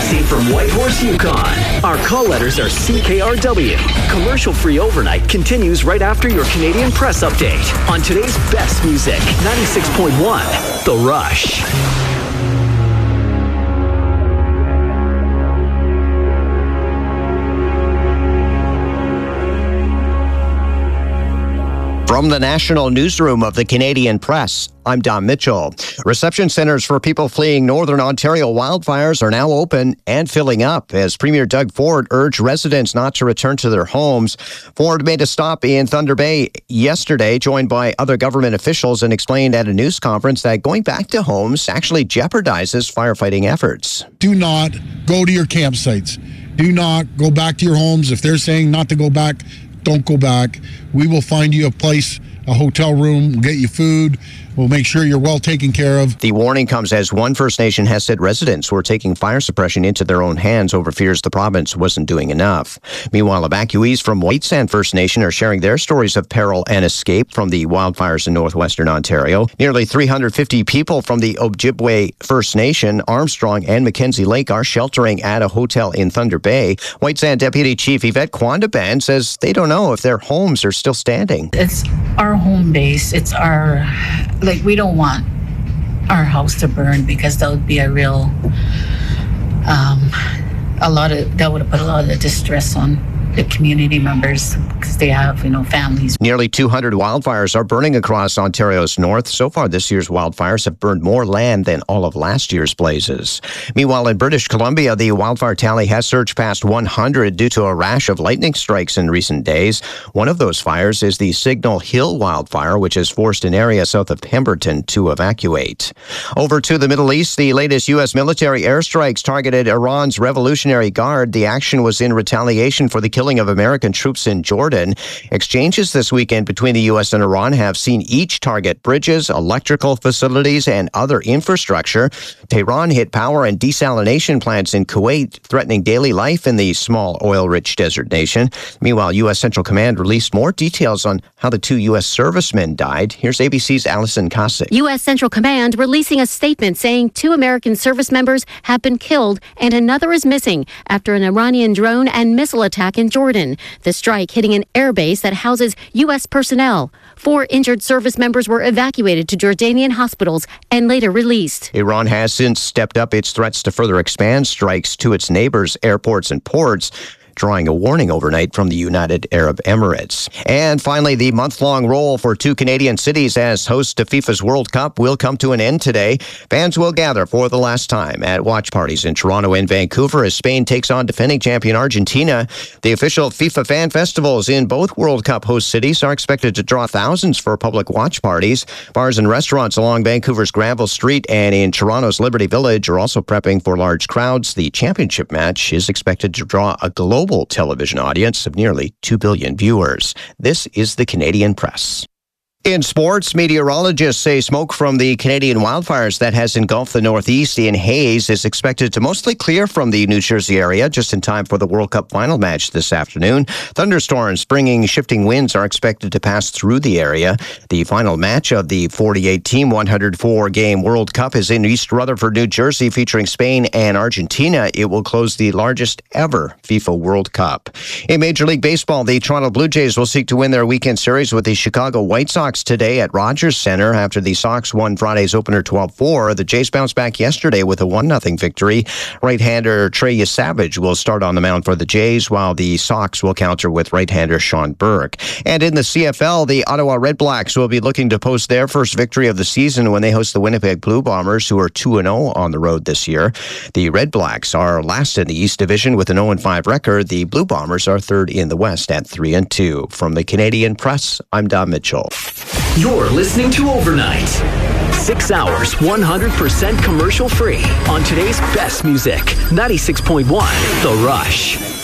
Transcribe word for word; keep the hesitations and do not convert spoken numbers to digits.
Broadcasting from Whitehorse, Yukon. Our call letters are C K R W. Commercial-free overnight continues right after your Canadian Press update on today's best music, ninety-six point one, The Rush. From the National Newsroom of the Canadian Press, I'm Don Mitchell. Reception centres for people fleeing Northern Ontario wildfires are now open and filling up as Premier Doug Ford urged residents not to return to their homes. Ford made a stop in Thunder Bay yesterday, joined by other government officials, and explained at a news conference that going back to homes actually jeopardizes firefighting efforts. Do not go to your campsites. Do not go back to your homes. If they're saying not to go back, don't go back. We will find you a place, a hotel room, we'll get you food. We'll make sure you're well taken care of. The warning comes as one First Nation has said residents were taking fire suppression into their own hands over fears the province wasn't doing enough. Meanwhile, evacuees from White Sand First Nation are sharing their stories of peril and escape from the wildfires in northwestern Ontario. Nearly three hundred fifty people from the Ojibwe First Nation, Armstrong, and Mackenzie Lake are sheltering at a hotel in Thunder Bay. White Sand Deputy Chief Yvette Quandaban says they don't know if their homes are still standing. It's our home base. It's our... Like, we don't want our house to burn because that would be a real, um, a lot of, that would have put a lot of the distress on the community members because they have, you know, families. Nearly two hundred wildfires are burning across Ontario's north. So far this year's wildfires have burned more land than all of last year's blazes. Meanwhile, in British Columbia, the wildfire tally has surged past one hundred due to a rash of lightning strikes in recent days. One of those fires is the Signal Hill wildfire, which has forced an area south of Pemberton to evacuate. Over to the Middle East, the latest U S military airstrikes targeted Iran's Revolutionary Guard. The action was in retaliation for the killing of American troops in Jordan. Exchanges this weekend between the U S and Iran have seen each target bridges, electrical facilities, and other infrastructure. Tehran hit power and desalination plants in Kuwait, threatening daily life in the small oil-rich desert nation. Meanwhile, U S Central Command released more details on how the two U S servicemen died. Here's A B C's Allison Cossack. U S Central Command releasing a statement saying two American service members have been killed and another is missing after an Iranian drone and missile attack in Jordan. The strike hitting an airbase that houses U S personnel. Four injured service members were evacuated to Jordanian hospitals and later released. Iran has since stepped up its threats to further expand strikes to its neighbors' airports and ports, drawing a warning overnight from the United Arab Emirates. And finally, the month-long roll for two Canadian cities as hosts to FIFA's World Cup will come to an end today. Fans will gather for the last time at watch parties in Toronto and Vancouver as Spain takes on defending champion Argentina. The official FIFA fan festivals in both World Cup host cities are expected to draw thousands for public watch parties. Bars and restaurants along Vancouver's Granville Street and in Toronto's Liberty Village are also prepping for large crowds. The championship match is expected to draw a global Global television audience of nearly two billion viewers. This is the Canadian Press. In sports, meteorologists say smoke from the Canadian wildfires that has engulfed the Northeast in haze is expected to mostly clear from the New Jersey area just in time for the World Cup final match this afternoon. Thunderstorms bringing shifting winds are expected to pass through the area. The final match of the forty-eight team, one hundred four game World Cup is in East Rutherford, New Jersey, featuring Spain and Argentina. It will close the largest ever FIFA World Cup. In Major League Baseball, the Toronto Blue Jays will seek to win their weekend series with the Chicago White Sox today at Rogers Center after the Sox won Friday's opener twelve four. The Jays bounced back yesterday with a one nothing victory. Right-hander Trey Savage will start on the mound for the Jays, while the Sox will counter with right-hander Sean Burke. And in the C F L, the Ottawa Redblacks will be looking to post their first victory of the season when they host the Winnipeg Blue Bombers, who are two and oh on the road this year. The Redblacks are last in the East Division with an oh and five record. The Blue Bombers are third in the West at three and two. From the Canadian Press, I'm Don Mitchell. You're listening to Overnight. Six hours, one hundred percent commercial free on today's best music, ninety-six point one, The Rush.